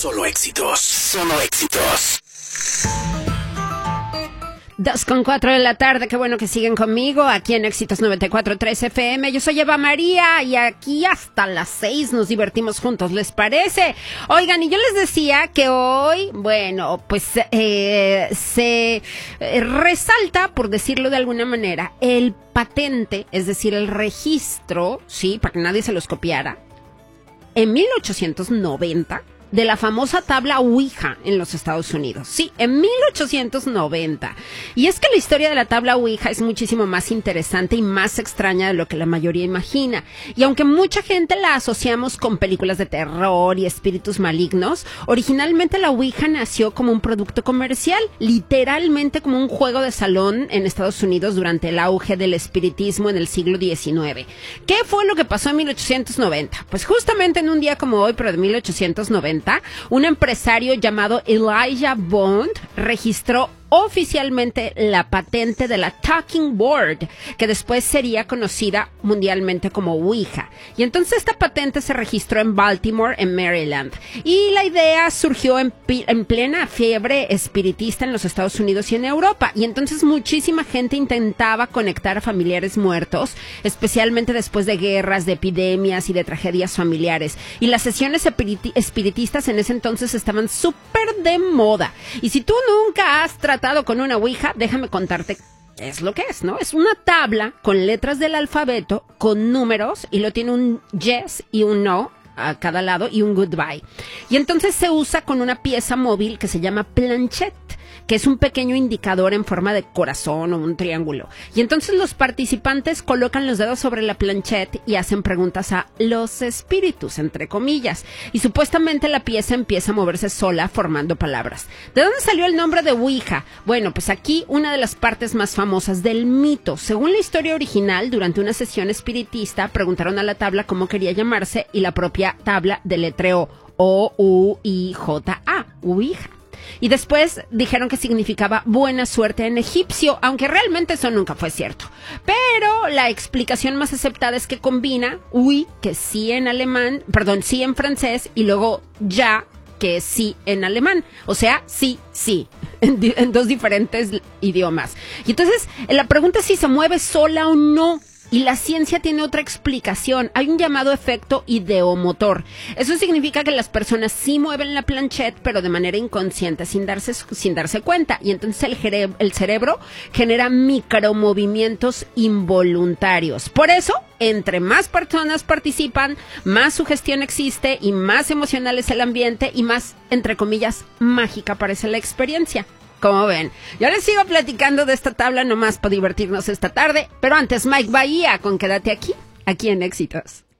Solo éxitos. Solo éxitos. 2:04 de la tarde, qué bueno que siguen conmigo aquí en Éxitos 94.3 FM. Yo soy Eva María y aquí hasta las 6 nos divertimos juntos, ¿les parece? Oigan, y yo les decía que hoy, bueno, pues se resalta, por decirlo de alguna manera, el patente, es decir, el registro, sí, para que nadie se los copiara, en 1890, de la famosa tabla Ouija en los Estados Unidos. Sí, en 1890. Y es que la historia de la tabla Ouija es muchísimo más interesante y más extraña de lo que la mayoría imagina. Y aunque mucha gente la asociamos con películas de terror y espíritus malignos, originalmente la Ouija nació como un producto comercial, literalmente como un juego de salón en Estados Unidos durante el auge del espiritismo en el siglo XIX. ¿Qué fue lo que pasó en 1890? Pues justamente en un día como hoy, pero de 1890, un empresario llamado Elijah Bond registró oficialmente la patente de la Talking Board, que después sería conocida mundialmente como Ouija. Y entonces esta patente se registró en Baltimore, en Maryland. Y la idea surgió en plena fiebre espiritista en los Estados Unidos y en Europa. Y entonces muchísima gente intentaba conectar a familiares muertos, especialmente después de guerras, de epidemias y de tragedias familiares. Y las sesiones espiritistas en ese entonces estaban súper de moda. Y si tú nunca has tratado con una Ouija, déjame contarte qué es lo que es, ¿no? Es una tabla con letras del alfabeto, con números, y lo tiene un yes y un no a cada lado y un goodbye. Y entonces se usa con una pieza móvil que se llama planchette, que es un pequeño indicador en forma de corazón o un triángulo. Y entonces los participantes colocan los dedos sobre la planchette y hacen preguntas a los espíritus, entre comillas. Y supuestamente la pieza empieza a moverse sola, formando palabras. ¿De dónde salió el nombre de Ouija? Bueno, pues aquí una de las partes más famosas del mito. Según la historia original, durante una sesión espiritista, preguntaron a la tabla cómo quería llamarse y la propia tabla deletreó O-U-I-J-A, Ouija. Y después dijeron que significaba buena suerte en egipcio, aunque realmente eso nunca fue cierto. Pero la explicación más aceptada es que combina oui, que sí en alemán, perdón, sí en francés, y luego ya, que es sí en alemán. O sea, sí, sí, en dos diferentes idiomas. Y entonces la pregunta es si se mueve sola o no. Y la ciencia tiene otra explicación. Hay un llamado efecto ideomotor. Eso significa que las personas sí mueven la planchette, pero de manera inconsciente, sin darse cuenta. Y entonces el cerebro genera micromovimientos involuntarios. Por eso, entre más personas participan, más sugestión existe y más emocional es el ambiente y más, entre comillas, mágica parece la experiencia. Como ven, yo les sigo platicando de esta tabla nomás para divertirnos esta tarde, pero antes Mike Bahía con Quédate aquí en Éxitos.